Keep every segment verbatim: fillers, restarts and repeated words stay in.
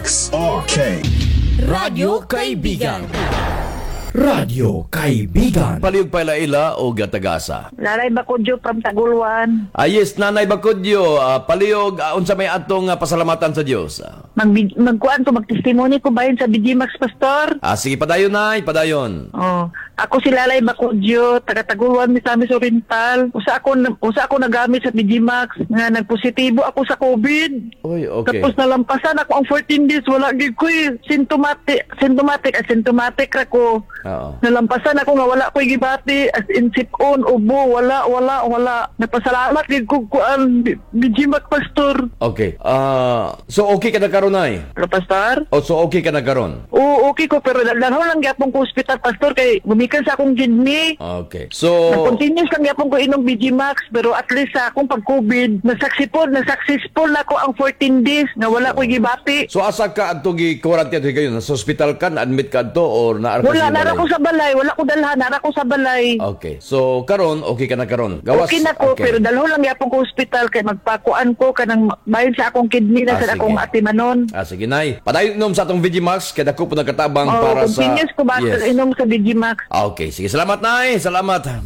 Max. R K. Radyo Kaibigan. Radyo Kaibigan. Palihog pa ila o gatagasa. Nanay Bakudyo from Taguluan. Ah, yes, Nanay Bakudyo, uh, palihog, uh, unsa may atong uh, pasalamatan sa Dios. Uh. Mag magkuan ko magtestimony ko bahin sa B G Max Pastor. Ah, sige, padayon na, padayon. Oh, ako si Lalay Bakudyo, taga Taguluan, Misamis Oriental. Usa ako usa ako nagamit sa B G Max nga nagpositibo ako sa COVID. Oy, okay. Tapos nalampasan ako ang fourteen days, wala gid ko eh. Symptomatic, symptomatic, asymptomatic ra ko. Oo. Nalampasan ako nga wala ko'y gibati, as in sipon, ubo, wala, wala, wala. Napasalamat gid ko kuan B G Max Pastor. Okay. Ah, so okay ka na karon ay? Pero Pastor? O so okay ka na karon? Oo, okay ko, pero dalaw lang gyapon ko hospital, Pastor, kay gumikan sa akong kidney. Okay. So Nag-continuous lang gyapon ko inom B G Max, pero at least sa akong pag-COVID, nasuccessful, nasuccessful na ko ang fourteen days na wala ko'y gibati. So asa ka adto gi quarantine kayo? Sa hospital ka, na-admit ka adto or na Wala, nara ko sa balay, wala ko dalhan, nara ko sa balay. Okay. So karon okay ka na karon. Gawas. Okay na ko, okay. pero dalho lang gyapon ko hospital kay magpakuan ko kanang bahin sa akong kidney na Ah, sa sige. akong atimanon. Ah, sige, Nay. Padayon inom sa atong V G Max, kaya dako po nagkatabang Oh, para sa... continuous ko ba Yes. inom sa B G Max. Ah, okay. Sige, salamat, Nay. Salamat.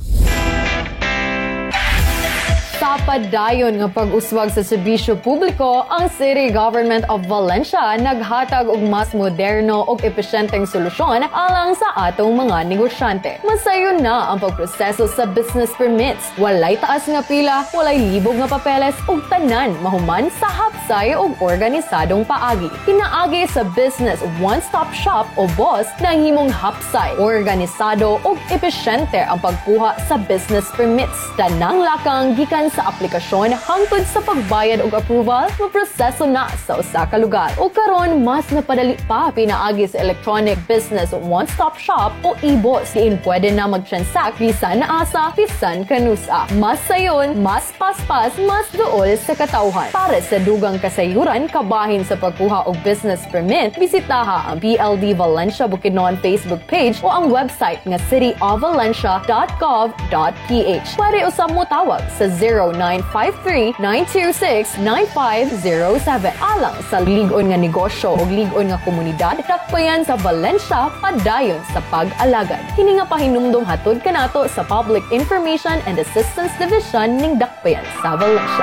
Sa padayon nga pag-uswag sa serbisyo publiko, ang City Government of Valencia naghatag og mas moderno ug epesyenteng solusyon alang sa atong mga negosyante. Masayon na ang pagproseso sa business permits. Walay taas nga pila, walay libog nga papeles ug tanan mahuman sa hapsay ug organisadong paagi. Pinaagi sa business one-stop shop o B O S na himong hapsay, organisado ug epesyente ang pagkuha sa business permits. Tanang lakang gikan sa aplikasyon hangtod sa pagbayad og approval, maproseso na sa usa ka lugar. O karon mas napadali pa pinaagi sa electronic business one-stop shop o e B O S. Diin pwede na mag-transact bisan na asa, bisan kanusa. Mas sayon, mas paspas, mas duol sa katawhan. Para sa dugang kasayuran kabahin sa pagkuha og business permit, bisitaha ang P L D Valencia Bukidnon Facebook page o ang website nga city of valencia dot gov dot p h. Pwede usab mo tawag sa zero nine five three, nine two six, nine five zero seven. Alang sa ligon nga negosyo o ligon nga komunidad, dakpayan sa Valencia, padayon sa pag-alagad. Kini nga pahinumdom hatod kanato sa Public Information and Assistance Division ning dakpayan sa Valencia.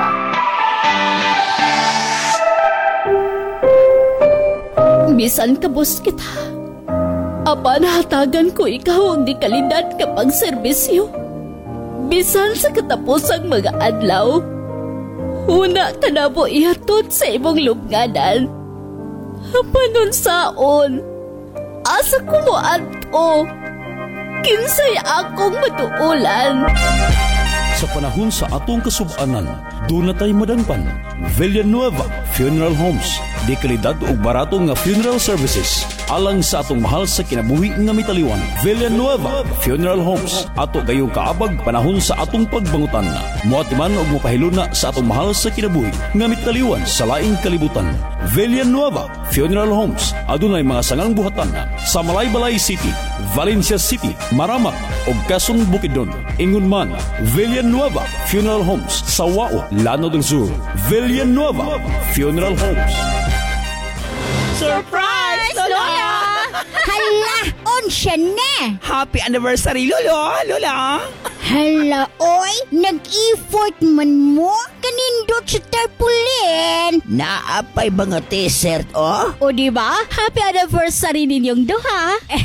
Bisan kabus kita, apan hatagan ko ikaw ang di kalidad kapag serbisyo. Bisan sa katapusang mga adlaw, una ka na mo ihatod sa imong lubnganan. Panon saon, asa ko mo ato, kinsay akong matuulan. Sa panahon sa atong kasub-anan, doon na tayo madangpan. Villanueva Funeral Homes. Di kalidad o barato nga funeral services. Alang sa atong mahal sa kinabuhi nga mitaliwan. Villanueva Funeral Homes. Ato gayong kaabag panahon sa atong pagbangutan. Muatiman o mupahiluna sa atong mahal sa kinabuhi nga mitaliwan sa laing kalibutan. Villanueva Funeral Homes. Adunay mga sangang buhatan sa Malaybalay City, Valencia City, Maramak o Quezon Bukidnon. Ingon man, Villanueva Funeral Homes sa Wao, Lanao del Sur. Villanueva Funeral Homes. Surprise, Lola! Hala, onsya na! Happy anniversary, Lolo! Lola! Hala, oy! Nag-effort man mo? Kanindot sa tarpaulin! Naapay ba nga t-shirt, oh? O diba? Happy anniversary ninyong duha!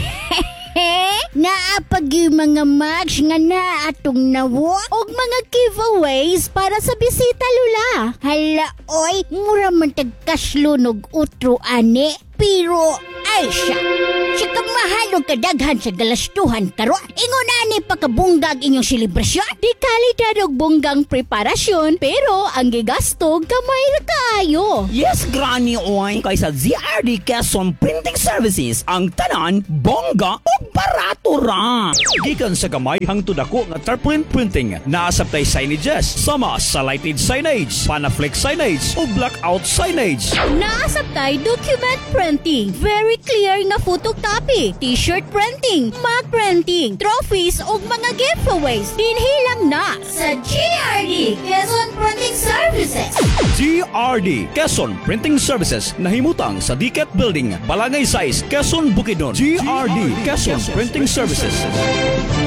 Naapag yung mga match nga na atong nawo og mga giveaways para sa bisita, Lula. Hala, oy, mura man tagkaslunog utro ane. Pero, ay siya, siya kang mahalog kadaghan sa galastuhan karon. Ingon ani pakabunggag inyong selebrasyon. Di kalidad og bunggang preparasyon, pero ang gigasto gamay ra kaayo. Yes, Granny Oy! Kaysa Z R D Quezon Printing Services, ang tanan, bongga o barato ra. Gikan sa gamay hangtod ako nga tarpaulin printing. Naasabtay signages, sama sa lighted signage, panaflex signage o blackout signage. Naasabtay document printing. Very clear nga photo photocopy, t-shirt printing, mug printing, trophies ug mga giveaways. Dinhilang na sa G R D Quezon Printing Services. G R D Quezon Printing Services nahimutang sa D C A T Building, Balangay size, Quezon, Bukidnon. G R D Quezon Printing Services.